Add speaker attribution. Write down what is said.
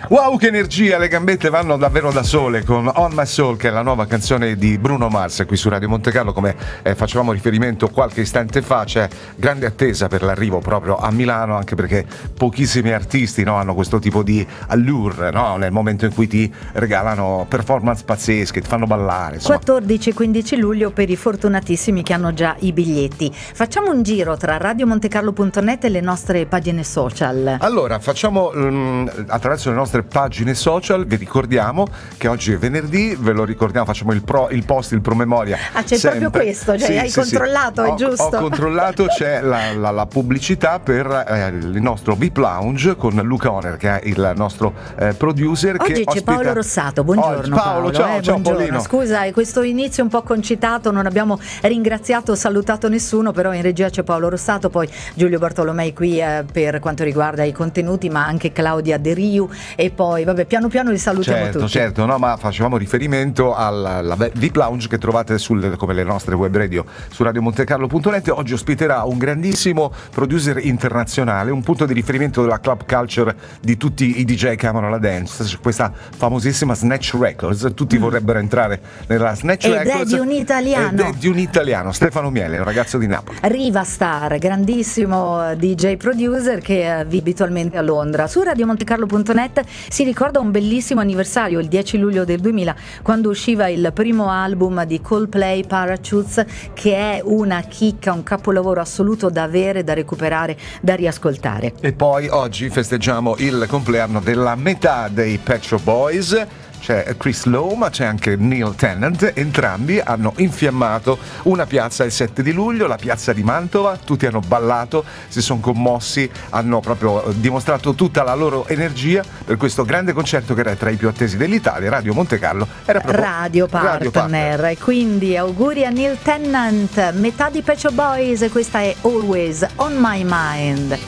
Speaker 1: Wow, che energia, le gambette vanno davvero da sole con On My Soul, che è la nuova canzone di Bruno Mars qui su Radio Monte Carlo. Come facevamo riferimento qualche istante fa, c'è grande attesa per l'arrivo proprio a Milano, anche perché pochissimi artisti, no, hanno questo tipo di allure, no, nel momento in cui ti regalano performance pazzesche, ti fanno ballare, insomma.
Speaker 2: 14 e 15 luglio per i fortunatissimi che hanno già i biglietti. Facciamo un giro tra radiomontecarlo.net e le nostre pagine social.
Speaker 1: Allora, facciamo attraverso le nostre pagine social, vi ricordiamo che oggi è venerdì, ve lo ricordiamo, facciamo il post, il promemoria.
Speaker 2: Ah, c'è sempre. Proprio questo, cioè,
Speaker 1: sì,
Speaker 2: hai controllato,
Speaker 1: sì.
Speaker 2: è giusto?
Speaker 1: Ho controllato, c'è la pubblicità per il nostro VIP Lounge con Luca Oner, che è il nostro producer.
Speaker 2: Oggi
Speaker 1: che
Speaker 2: c'è
Speaker 1: ospita...
Speaker 2: Paolo Rossato, buongiorno
Speaker 1: Paolo, ciao
Speaker 2: buongiorno.
Speaker 1: Paolino.
Speaker 2: Scusa, questo inizio un po' concitato, non abbiamo ringraziato, salutato nessuno, però in regia c'è Paolo Rossato, poi Giulio Bartolomei qui per quanto riguarda i contenuti, ma anche Claudia De Riu, e poi vabbè, piano piano li salutiamo tutti.
Speaker 1: Certo, no, ma facevamo riferimento alla VIP Lounge che trovate come le nostre web radio su radiomontecarlo.net. Oggi ospiterà un grandissimo producer internazionale, un punto di riferimento della club culture di tutti i DJ che amano la dance, questa famosissima Snatch Records. Tutti vorrebbero entrare nella Snatch Records.
Speaker 2: Ed è di un italiano.
Speaker 1: Stefano Miele, un ragazzo di Napoli.
Speaker 2: Riva Star, grandissimo DJ producer che vive abitualmente a Londra. Su radiomontecarlo.net si ricorda un bellissimo anniversario, il 10 luglio del 2000, quando usciva il primo album di Coldplay, Parachutes, che è una chicca, un capolavoro assoluto da avere, da recuperare, da riascoltare.
Speaker 1: E poi oggi festeggiamo il compleanno della metà dei Pet Shop Boys. C'è Chris Lowe, ma c'è anche Neil Tennant. Entrambi hanno infiammato una piazza il 7 di luglio, la piazza di Mantova. Tutti hanno ballato, si sono commossi, hanno proprio dimostrato tutta la loro energia per questo grande concerto che era tra i più attesi dell'Italia. Radio Monte Carlo era proprio
Speaker 2: Radio Partner. E quindi auguri a Neil Tennant, metà di Pet Shop Boys, e questa è Always on My Mind.